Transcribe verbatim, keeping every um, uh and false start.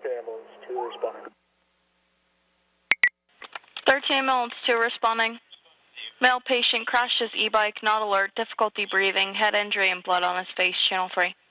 ambulance two responding. thirteen ambulance two responding. Male patient crashes e-bike, not alert, difficulty breathing, head injury and blood on his face, channel three.